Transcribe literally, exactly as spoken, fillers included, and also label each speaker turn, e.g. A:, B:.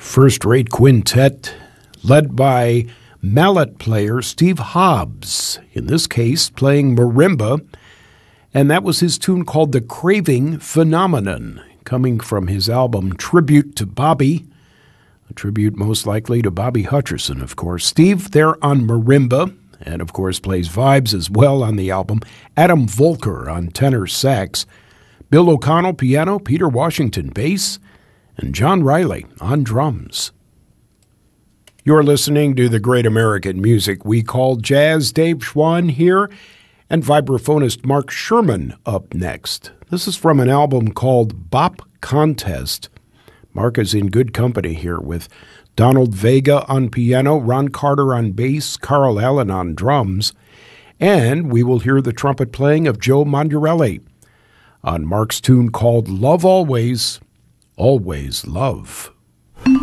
A: First-rate quintet led by mallet player Steve Hobbs, in this case playing marimba, and that was his tune called The Craving Phenomenon, coming from his album Tribute to Bobby, a tribute most likely to Bobby Hutcherson, of course. Steve there on marimba, and of course plays vibes as well on the album. Adam Volker on tenor sax, Bill O'Connell piano, Peter Washington bass, and John Riley on drums. You're listening to the great American music we call jazz. Dave Schwann here, and vibraphonist Mark Sherman up next. This is from an album called Bop Contest. Mark is in good company here with Donald Vega on piano, Ron Carter on bass, Carl Allen on drums, and we will hear the trumpet playing of Joe Mondurelli on Mark's tune called Love Always, Always Love.